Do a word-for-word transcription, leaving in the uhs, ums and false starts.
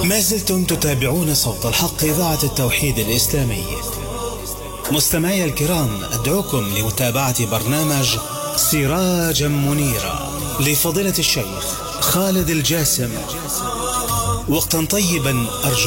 ما زلتم تتابعون صوت الحق إذاعة التوحيد الإسلامي. مستمعي الكرام، أدعوكم لمتابعة برنامج سراجا منيرا لفضيلة الشيخ خالد الجاسم. وقتا طيبا أرجو